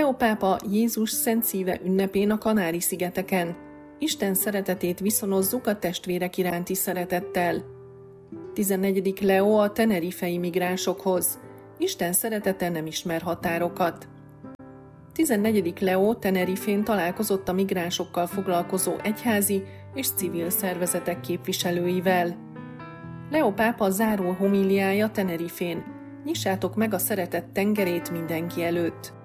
Leo pápa Jézus Szent Szíve ünnepén a Kanári-szigeteken. Isten szeretetét viszonozzuk a testvérek iránti szeretettel. 14. Leo a tenerifei migránsokhoz. Isten szeretete nem ismer határokat. 14. Leo Tenerifén találkozott a migránsokkal foglalkozó egyházi és civil szervezetek képviselőivel. Leo pápa záró homíliája Tenerifén. Nyissátok meg a szeretet tengerét mindenki előtt.